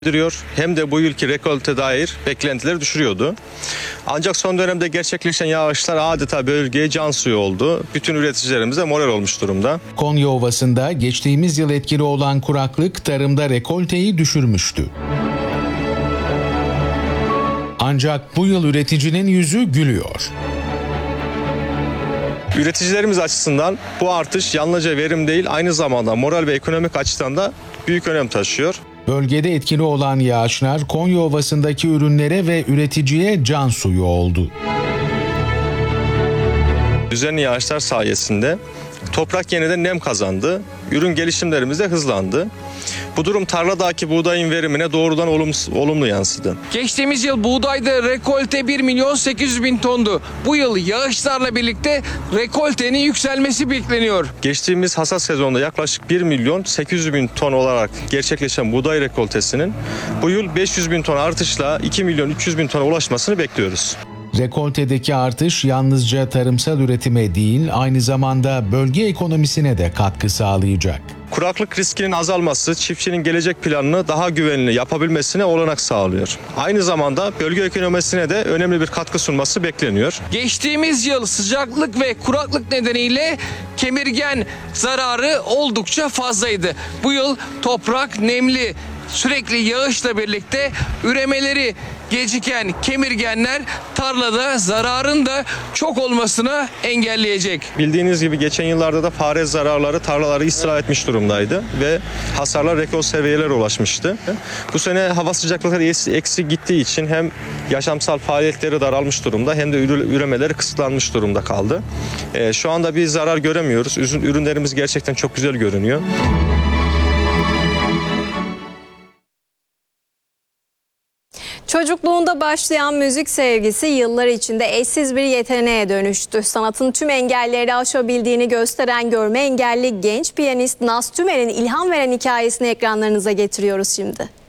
Hem de bu yılki rekolte dair beklentileri düşürüyordu. Ancak son dönemde gerçekleşen yağışlar adeta bölgeye can suyu oldu. Bütün üreticilerimize moral olmuş durumda. Konya Ovası'nda geçtiğimiz yıl etkili olan kuraklık tarımda rekolteyi düşürmüştü. Ancak bu yıl üreticinin yüzü gülüyor. Üreticilerimiz açısından bu artış yalnızca verim değil, aynı zamanda moral ve ekonomik açıdan da büyük önem taşıyor. Bölgede etkili olan yağışlar Konya Ovası'ndaki ürünlere ve üreticiye can suyu oldu. Düzenli yağışlar sayesinde toprak yeniden nem kazandı, ürün gelişimlerimiz de hızlandı. Bu durum tarladaki buğdayın verimine doğrudan olumlu yansıdı. Geçtiğimiz yıl buğdayda rekolte 1.800.000 tondu. Bu yıl yağışlarla birlikte rekoltenin yükselmesi bekleniyor. Geçtiğimiz hasat sezonunda yaklaşık 1.800.000 ton olarak gerçekleşen buğday rekoltesinin bu yıl 500.000 ton artışla 2.300.000 tona ulaşmasını bekliyoruz. Rekoltedeki artış yalnızca tarımsal üretime değil, aynı zamanda bölge ekonomisine de katkı sağlayacak. Kuraklık riskinin azalması çiftçinin gelecek planını daha güvenli yapabilmesine olanak sağlıyor. Aynı zamanda bölge ekonomisine de önemli bir katkı sunması bekleniyor. Geçtiğimiz yıl sıcaklık ve kuraklık nedeniyle kemirgen zararı oldukça fazlaydı. Bu yıl toprak nemli, sürekli yağışla birlikte üremeleri geciken kemirgenler tarlada zararın da çok olmasına engelleyecek. Bildiğiniz gibi geçen yıllarda da fare zararları tarlaları istila etmiş durumdaydı ve hasarlar rekor seviyelere ulaşmıştı. Bu sene hava sıcaklıkları eksi gittiği için hem yaşamsal faaliyetleri daralmış durumda hem de üremeleri kısıtlanmış durumda kaldı. Şu anda bir zarar göremiyoruz. Ürünlerimiz gerçekten çok güzel görünüyor. Çocukluğunda başlayan müzik sevgisi yıllar içinde eşsiz bir yeteneğe dönüştü. Sanatın tüm engelleri aşabildiğini gösteren görme engelli genç piyanist Naz Tümer'in ilham veren hikayesini ekranlarınıza getiriyoruz şimdi.